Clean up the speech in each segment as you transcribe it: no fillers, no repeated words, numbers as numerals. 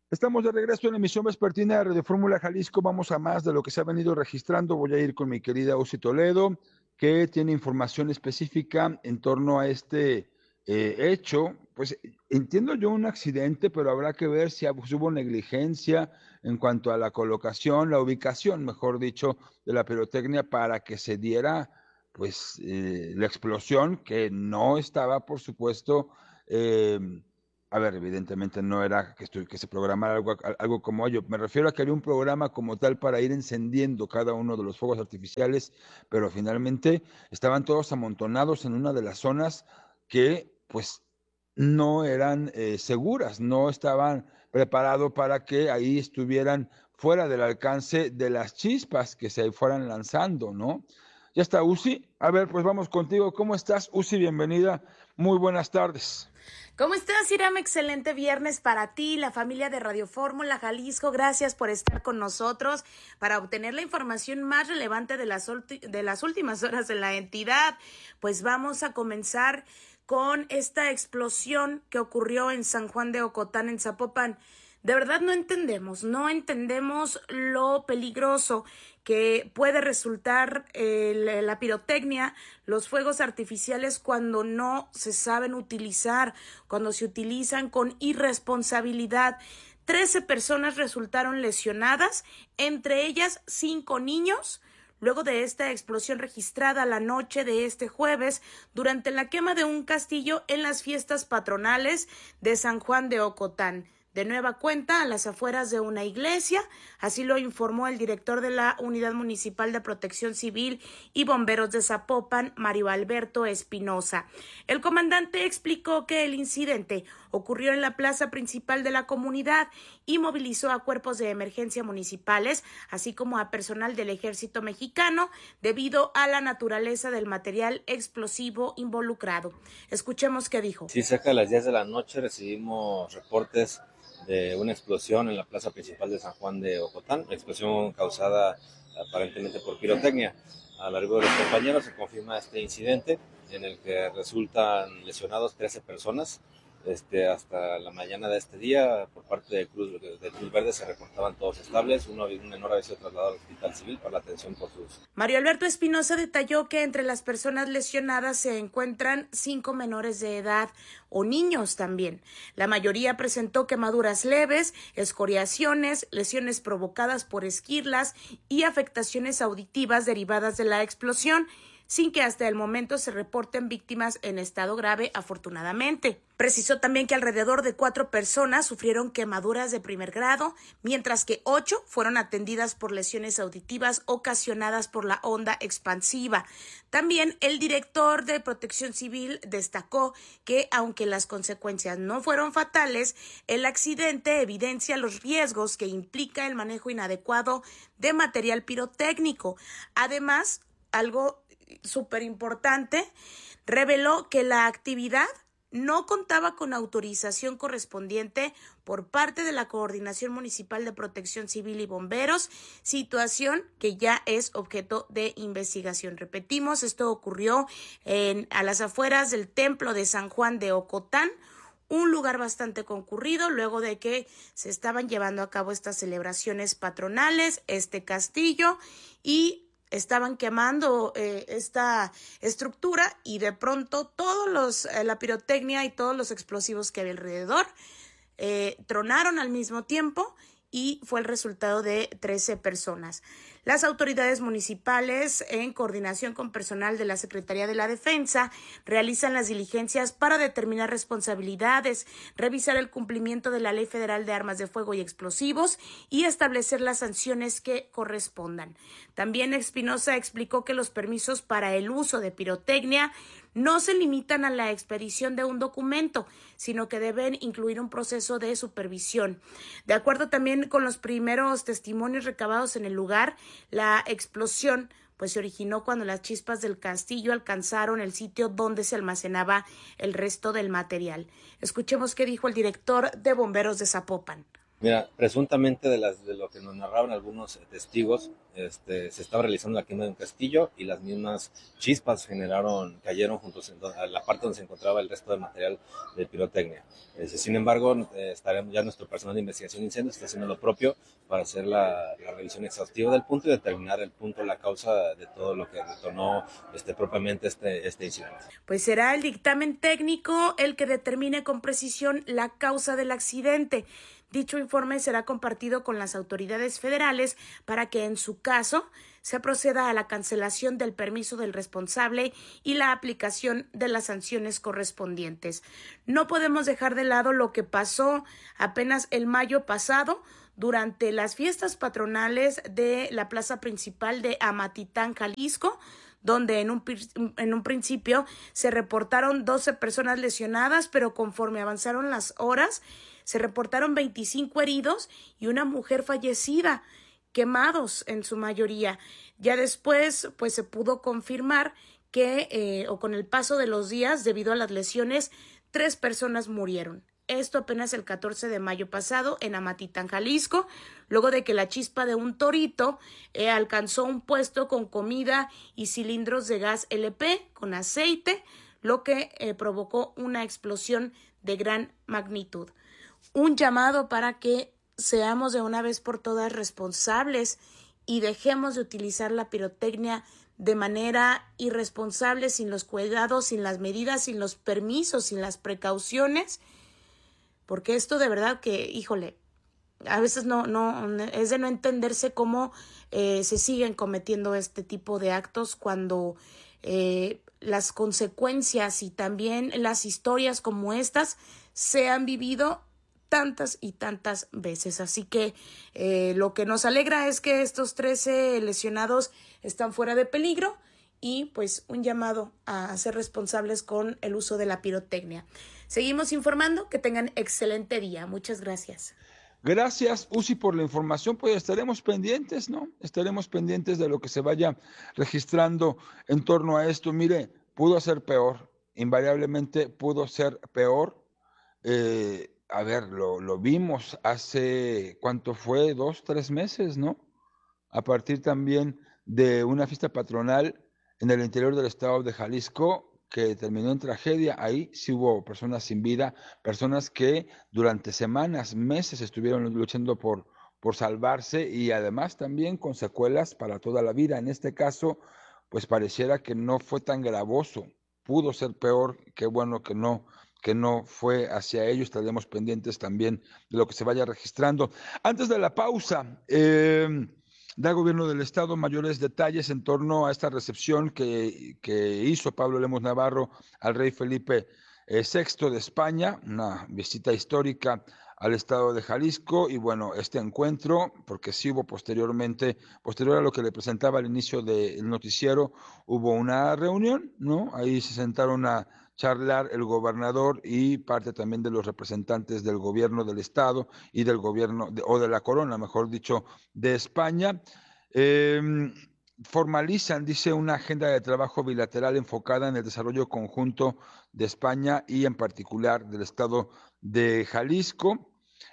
Estamos de regreso en la emisión vespertina de Radio Fórmula Jalisco. Vamos a más de lo que se ha venido registrando. Voy a ir con mi querida Uci Toledo, que tiene información específica en torno a este hecho. Pues entiendo yo un accidente, pero habrá que ver si hubo negligencia en cuanto a la colocación, la ubicación, mejor dicho, de la pirotecnia para que se diera pues la explosión que no estaba, por supuesto, eh, a ver, evidentemente no era que se programara algo como ello. Me refiero a que había un programa como tal para ir encendiendo cada uno de los fuegos artificiales, pero finalmente estaban todos amontonados en una de las zonas que pues no eran seguras, no estaban preparados para que ahí estuvieran fuera del alcance de las chispas que se fueran lanzando, ¿no? Ya está, Uzi. A ver, pues vamos contigo. ¿Cómo estás, Uzi? Bienvenida. Muy buenas tardes. ¿Cómo estás, Iram? Excelente viernes para ti, la familia de Radio Fórmula Jalisco. Gracias por estar con nosotros para obtener la información más relevante de las últimas horas de la entidad. Pues vamos a comenzar con esta explosión que ocurrió en San Juan de Ocotán, en Zapopan. De verdad no entendemos lo peligroso que puede resultar la pirotecnia, los fuegos artificiales cuando no se saben utilizar, cuando se utilizan con irresponsabilidad. 13 personas resultaron lesionadas, entre ellas 5 niños, luego de esta explosión registrada la noche de este jueves durante la quema de un castillo en las fiestas patronales de San Juan de Ocotán. De nueva cuenta, a las afueras de una iglesia, así lo informó el director de la Unidad Municipal de Protección Civil y Bomberos de Zapopan, Mario Alberto Espinosa. El comandante explicó que el incidente ocurrió en la plaza principal de la comunidad y movilizó a cuerpos de emergencia municipales, así como a personal del Ejército Mexicano, debido a la naturaleza del material explosivo involucrado. Escuchemos qué dijo. Sí, cerca de las 10 de la noche recibimos reportes de una explosión en la plaza principal de San Juan de Ocotán, explosión causada aparentemente por pirotecnia. Al arribo de los compañeros se confirma este incidente en el que resultan lesionados 13 personas. Hasta la mañana de este día, por parte de Cruz Verde, se reportaban todos estables. Un menor había sido trasladado al hospital civil para la atención por sus... Mario Alberto Espinosa detalló que entre las personas lesionadas se encuentran 5 menores de edad o niños también. La mayoría presentó quemaduras leves, escoriaciones, lesiones provocadas por esquirlas y afectaciones auditivas derivadas de la explosión, sin que hasta el momento se reporten víctimas en estado grave, afortunadamente. Precisó también que alrededor de 4 personas sufrieron quemaduras de primer grado, mientras que 8 fueron atendidas por lesiones auditivas ocasionadas por la onda expansiva. También el director de Protección Civil destacó que, aunque las consecuencias no fueron fatales, el accidente evidencia los riesgos que implica el manejo inadecuado de material pirotécnico. Además, algo súper importante, reveló que la actividad no contaba con autorización correspondiente por parte de la Coordinación Municipal de Protección Civil y Bomberos, situación que ya es objeto de investigación. Repetimos, esto ocurrió a las afueras del templo de San Juan de Ocotán, un lugar bastante concurrido luego de que se estaban llevando a cabo estas celebraciones patronales, este castillo, y estaban quemando esta estructura y de pronto la pirotecnia y todos los explosivos que había alrededor tronaron al mismo tiempo y fue el resultado de 13 personas. Las autoridades municipales, en coordinación con personal de la Secretaría de la Defensa, realizan las diligencias para determinar responsabilidades, revisar el cumplimiento de la Ley Federal de Armas de Fuego y Explosivos y establecer las sanciones que correspondan. También Espinosa explicó que los permisos para el uso de pirotecnia no se limitan a la expedición de un documento, sino que deben incluir un proceso de supervisión. De acuerdo también con los primeros testimonios recabados en el lugar, la explosión se originó cuando las chispas del castillo alcanzaron el sitio donde se almacenaba el resto del material. Escuchemos qué dijo el director de Bomberos de Zapopan. Mira, presuntamente de lo que nos narraban algunos testigos, se estaba realizando la quema de un castillo y las mismas chispas cayeron juntos a la parte donde se encontraba el resto del material de pirotecnia. Sin embargo, ya nuestro personal de investigación de incendios está haciendo lo propio para hacer la revisión exhaustiva del punto y determinar la causa de todo lo que detonó propiamente este incidente. Pues será el dictamen técnico el que determine con precisión la causa del accidente. Dicho informe será compartido con las autoridades federales para que, en su caso, se proceda a la cancelación del permiso del responsable y la aplicación de las sanciones correspondientes. No podemos dejar de lado lo que pasó apenas el mayo pasado durante las fiestas patronales de la plaza principal de Amatitán, Jalisco, donde en un principio se reportaron 12 personas lesionadas, pero conforme avanzaron las horas, se reportaron 25 heridos y una mujer fallecida, quemados en su mayoría. Ya después, pues se pudo confirmar que, con el paso de los días, debido a las lesiones, 3 personas murieron. Esto apenas el 14 de mayo pasado en Amatitán, Jalisco, luego de que la chispa de un torito alcanzó un puesto con comida y cilindros de gas LP con aceite, lo que provocó una explosión de gran magnitud. Un llamado para que seamos de una vez por todas responsables y dejemos de utilizar la pirotecnia de manera irresponsable, sin los cuidados, sin las medidas, sin los permisos, sin las precauciones, porque esto de verdad que, híjole, a veces no es de no entenderse cómo se siguen cometiendo este tipo de actos cuando las consecuencias y también las historias como estas se han vivido tantas y tantas veces. Así que lo que nos alegra es que estos 13 lesionados están fuera de peligro y pues un llamado a ser responsables con el uso de la pirotecnia. Seguimos informando, que tengan excelente día. Muchas gracias. Gracias, Uzi, por la información. Pues estaremos pendientes, ¿no? Estaremos pendientes de lo que se vaya registrando en torno a esto. Mire, pudo ser peor, invariablemente pudo ser peor. A ver, lo vimos hace, ¿cuánto fue? 2, 3 meses, ¿no? A partir también de una fiesta patronal en el interior del estado de Jalisco que terminó en tragedia. Ahí sí hubo personas sin vida, personas que durante semanas, meses estuvieron luchando por salvarse y además también con secuelas para toda la vida. En este caso, pues pareciera que no fue tan gravoso, pudo ser peor, qué bueno que no fue hacia ellos. Estaremos pendientes también de lo que se vaya registrando. Antes de la pausa, da Gobierno del Estado mayores detalles en torno a esta recepción que hizo Pablo Lemos Navarro al rey Felipe VI de España, una visita histórica al estado de Jalisco. Y bueno, este encuentro, porque sí hubo posterior a lo que le presentaba al inicio del noticiero, hubo una reunión, ¿no? Ahí se sentaron a charlar el gobernador y parte también de los representantes del gobierno del estado y del gobierno, o de la corona, mejor dicho, de España. Formalizan, dice, una agenda de trabajo bilateral enfocada en el desarrollo conjunto de España y en particular del estado de Jalisco.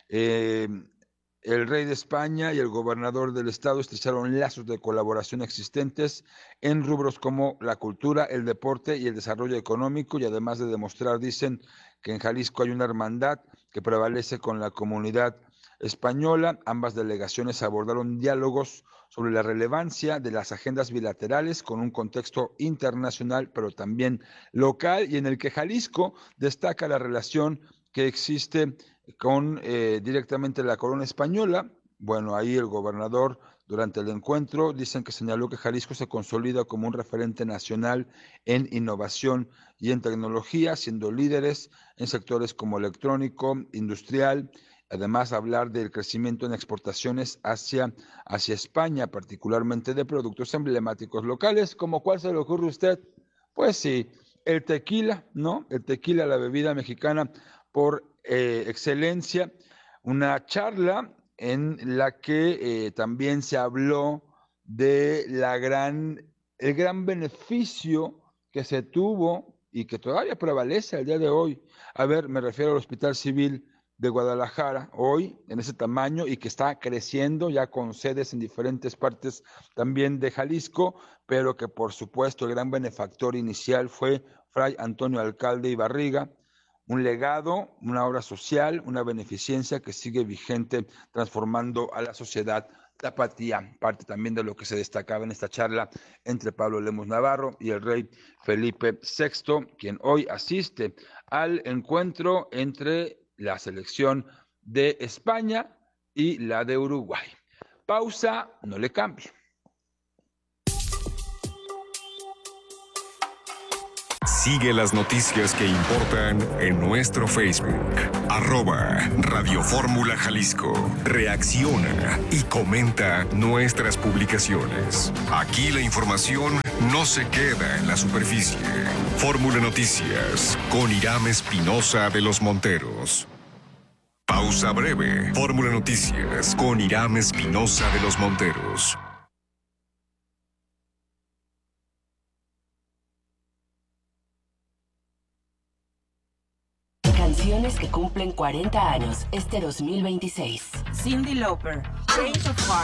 El rey de España y el gobernador del estado estrecharon lazos de colaboración existentes en rubros como la cultura, el deporte y el desarrollo económico, y además de demostrar, dicen, que en Jalisco hay una hermandad que prevalece con la comunidad española. Ambas delegaciones abordaron diálogos sobre la relevancia de las agendas bilaterales con un contexto internacional, pero también local, y en el que Jalisco destaca la relación que existe con directamente la corona española. Bueno, ahí el gobernador durante el encuentro dicen que señaló que Jalisco se consolida como un referente nacional en innovación y en tecnología, siendo líderes en sectores como electrónico, industrial. Además, hablar del crecimiento en exportaciones hacia España, particularmente de productos emblemáticos locales, como ¿cuál se le ocurre a usted? Pues sí, el tequila, ¿no? El tequila, la bebida mexicana por excelencia. Una charla en la que también se habló de el gran beneficio que se tuvo y que todavía prevalece al día de hoy. A ver, me refiero al Hospital Civil de Guadalajara hoy en ese tamaño y que está creciendo ya con sedes en diferentes partes también de Jalisco, pero que por supuesto el gran benefactor inicial fue Fray Antonio Alcalde y Barriga, un legado, una obra social, una beneficencia que sigue vigente transformando a la sociedad tapatía, parte también de lo que se destacaba en esta charla entre Pablo Lemos Navarro y el rey Felipe VI, quien hoy asiste al encuentro entre la selección de España y la de Uruguay. Pausa, no le cambie. Sigue las noticias que importan en nuestro Facebook, @Radio Fórmula Jalisco. Reacciona y comenta nuestras publicaciones. Aquí la información no se queda en la superficie. Fórmula Noticias con Irán Espinosa de los Monteros. Pausa breve. Fórmula Noticias con Irán Espinosa de los Monteros. Canciones que cumplen 40 años este 2026. Cyndi Lauper, Change of Heart.